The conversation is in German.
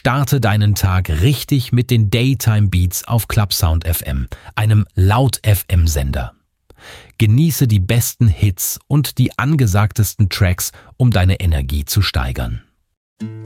Starte deinen Tag richtig mit den Daytime Beats auf Clubsound FM, einem Laut-FM-Sender. Genieße die besten Hits und die angesagtesten Tracks, um deine Energie zu steigern.